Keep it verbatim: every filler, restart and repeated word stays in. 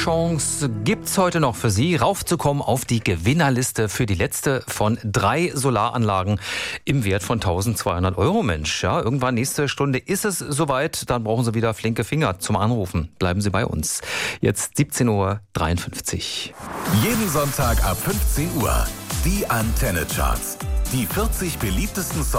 Chance gibt's heute noch für Sie, raufzukommen auf die Gewinnerliste für die letzte von drei Solaranlagen im Wert von eintausendzweihundert Euro. Mensch, ja, irgendwann nächste Stunde ist es soweit. Dann brauchen Sie wieder flinke Finger zum Anrufen. Bleiben Sie bei uns. Jetzt siebzehn Uhr dreiundfünfzig. Jeden Sonntag ab fünfzehn Uhr. Die Antenne Charts. Die vierzig beliebtesten Songs